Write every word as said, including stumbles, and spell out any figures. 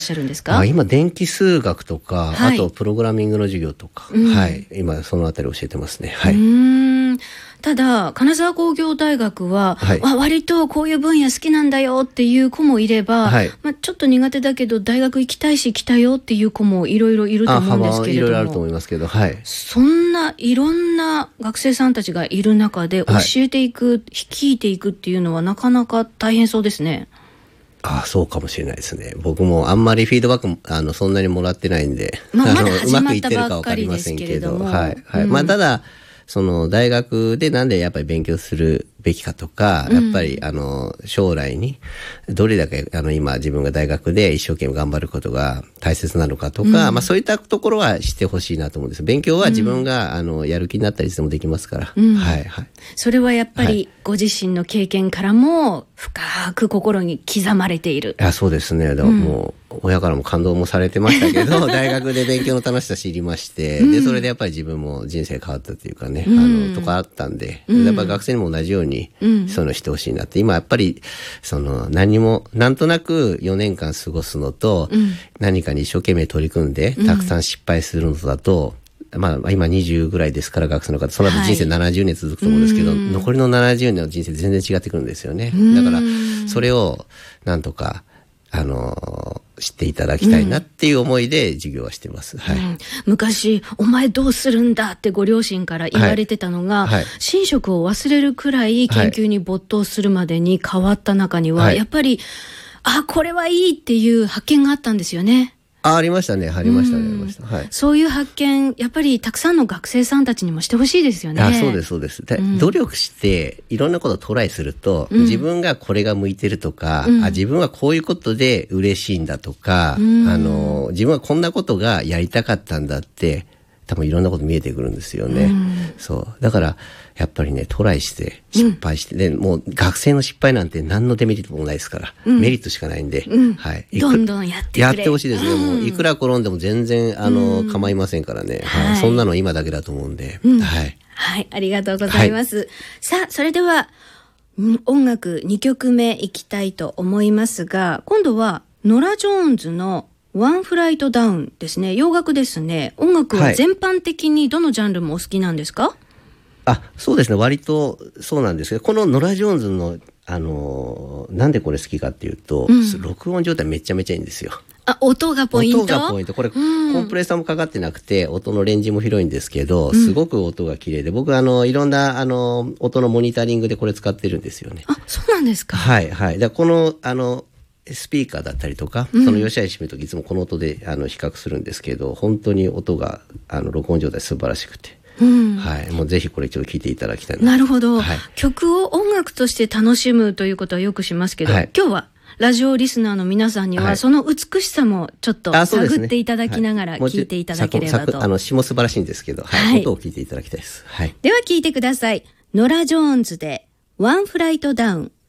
しゃるんですか？ あ、今電気数学とか、 はい、 あとプログラミングの授業とか、うん、はい、今そのあたり教えてますね。はい。 うーん、ただ金沢工業大学は、はい、割とこういう分野好きなんだよっていう子もいれば、はい、まあ、ちょっと苦手だけど大学行きたいし来たよっていう子もいろいろいると思うんですけれども、 いろいろあると思いますけど、はい、 そんないろんな学生さんたちがいる中で教えていく、はい、率いていくっていうのはなかなか大変そうですね。 ああ、そうかもしれないですね。僕もあんまりフィードバックもあのそんなにもらってないんで、 まあ、 あのまだ始まったばっかりですけれども、うまくいってるか分かりませんけど、 はいはい、うん、まあ、ただその大学でなんでやっぱり勉強するべきかとか、やっぱりあの将来にどれだけあの今自分が大学で一生懸命頑張ることが大切なのかとか、うん、まあそういったところはしてほしいなと思うんです。勉強は自分が、うん、あのやる気になったりしてもできますから、うん、はいはい。 それはやっぱりご自身の経験からも深く心に刻まれている。 いや、そうですね。だからもう、うん、親からも感動もされてましたけど大学で勉強の楽しさ知りまして、うん、でそれでやっぱり自分も人生変わったというかね、うん、あのとかあったんで、うん、やっぱり学生にも同じように、うん、そういうのしてほしいなって。今やっぱりその何もなんとなくよねんかん過ごすのと、うん、何かに一生懸命取り組んでたくさん失敗するのとだと、うん、まあ今にじゅうぐらいですから学生の方、その後人生ななじゅうねん続くと思うんですけど、はい、残りのななじゅうねんの人生全然違ってくるんですよね。だからそれをなんとかあの知っていただきたいなっていう思いで授業はしてます、うん、はい、うん、 昔お前どうするんだってご両親から言われてたのが、はいはい、寝食を忘れるくらい研究に没頭するまでに変わった中には、はい、やっぱりあこれはいいっていう発見があったんですよね。 あ, ありましたね。ありましたね。ありました。はい。 そういう発見、やっぱりたくさんの学生さんたちにもしてほしいですよね。 あ、そうです、そうです。で、うん、努力していろんなことをトライすると、うん、自分がこれが向いてるとか、うん、あ、自分はこういうことで嬉しいんだとか、うん、あの、自分はこんなことがやりたかったんだって、多分いろんなこと見えてくるんですよね。うん、そう。だから、やっぱりね、トライして、失敗して、うん、で、もう学生の失敗なんて何のデメリットもないですから、うん、メリットしかないんで、うん、はい。 どんどんやってくれ。 やってほしいですね。うん、もういくら転んでも全然、あの、うん、構いませんからね、はいはい。そんなの今だけだと思うんで、 うん、 はい。 はい、ありがとうございます。はい、さあ、それでは、音楽にきょくめいきたいと思いますが、今度は、ノラ・ジョーンズのワンフライトダウンですね。洋楽ですね。音楽は全般的にどのジャンルもお好きなんですか？はい、 あ、そうですね。割とそうなんですけど、このノラ・ジョーンズの、あのー、なんでこれ好きかっていうと、うん、録音状態めちゃめちゃいいんですよ。 あ、音がポイント？ 音がポイント。これ、うん、コンプレッサーもかかってなくて、音のレンジも広いんですけど、すごく音が綺麗で、うん、僕あの、いろんな、あの、音のモニタリングでこれ使ってるんですよね。 あ、そうなんですか？ はい、はい。だこの、あの、スピーカーだったりとか、うん、その吉谷閉めるときいつもこの音であの比較するんですけど、本当に音があの録音状態素晴らしくて、うん、はい、もうぜひこれ一度聴いていただきたいな。 なるほど、はい、曲を音楽として楽しむということはよくしますけど、はい、今日はラジオリスナーの皆さんには、はい、その美しさもちょっと探っていただきながら聴いていただければと、 はい、あの詩も素晴らしいんですけど、はいはい、音を聴いていただきたいです、はい、 では聴いてください。ノラ・ジョーンズでワンフライトダウン。